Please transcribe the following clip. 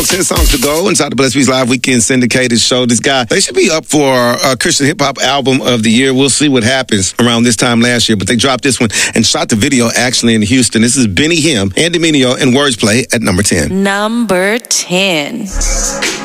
10 songs to go inside the Blessed Beats Live Weekend Syndicated show. This guy, they should be up for a Christian Hip Hop Album of the Year. We'll see what happens around this time last year, but they dropped this one and shot the video actually in Houston. This is Benny Hinn, Andy Mineo, and Wordplay at number 10. Number 10.